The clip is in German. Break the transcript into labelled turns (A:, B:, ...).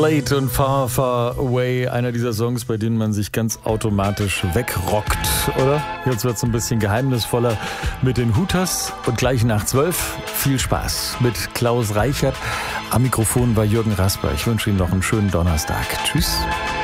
A: Late und Far, Far Away, einer dieser Songs, bei denen man sich ganz automatisch wegrockt, oder? Jetzt wird es ein bisschen geheimnisvoller mit den Hooters und gleich nach 12 viel Spaß mit Klaus Reichert. Am Mikrofon war Jürgen Rasper. Ich wünsche Ihnen noch einen schönen Donnerstag. Tschüss.